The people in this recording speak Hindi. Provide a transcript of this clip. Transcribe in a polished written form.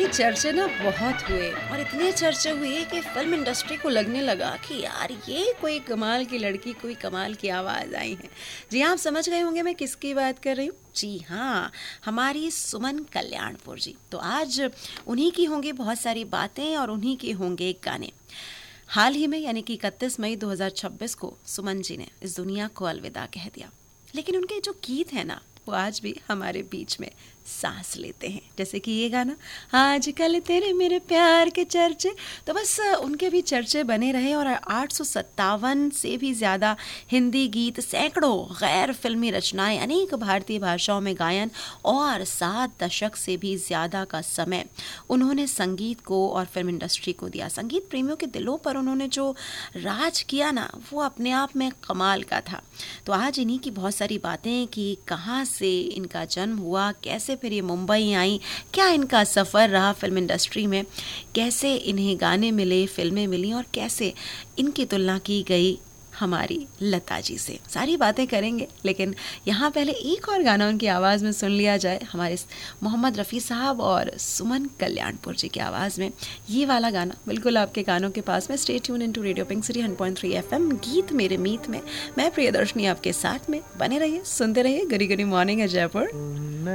ये चर्चे ना बहुत हुए और इतने चर्चे हुए कि फिल्म इंडस्ट्री को लगने लगा कि यार ये कोई कमाल की लड़की, कोई कमाल की आवाज़ आई है। जी हाँ, आप समझ गए होंगे मैं किसकी बात कर रही हूँ। जी हाँ, हमारी सुमन कल्याणपुर जी। तो आज उन्हीं की होंगी बहुत सारी बातें और उन्हीं के होंगे गाने। हाल ही में यानी कि 31 मई 2026 को सुमन जी ने इस दुनिया को अलविदा कह दिया, लेकिन उनके जो गीत हैं ना वो आज भी हमारे बीच में सांस लेते हैं। जैसे कि ये गाना, आजकल तेरे मेरे प्यार के चर्चे, तो बस उनके भी चर्चे बने रहे और 857 से भी ज़्यादा हिंदी गीत, सैकड़ों गैर फिल्मी रचनाएं, अनेक भारतीय भाषाओं में गायन और 7 दशक से भी ज़्यादा का समय उन्होंने संगीत को और फिल्म इंडस्ट्री को दिया। संगीत प्रेमियों के दिलों पर उन्होंने जो राज किया ना वो अपने आप में कमाल का था। तो आज इन्हीं की बहुत सारी बातें कि कहाँ से इनका जन्म हुआ, कैसे फिर ये मुंबई आई, क्या इनका सफ़र रहा फिल्म इंडस्ट्री में, कैसे इन्हें गाने मिले, फिल्में मिली और कैसे इनकी तुलना की गई हमारी लता जी से। सारी बातें करेंगे, लेकिन यहाँ पहले एक और गाना उनकी आवाज़ में सुन लिया जाए, हमारे मोहम्मद रफ़ी साहब और सुमन कल्याणपुर जी की आवाज़ में। ये वाला गाना बिल्कुल आपके कानों के पास में। Stay tune into radio pink city 100.3 FM, गीत मेरे मीत में। मैं प्रियदर्शनी आपके साथ में, बने रहिए, सुनते रहिए। गरी गरी मॉर्निंग है जयपुर।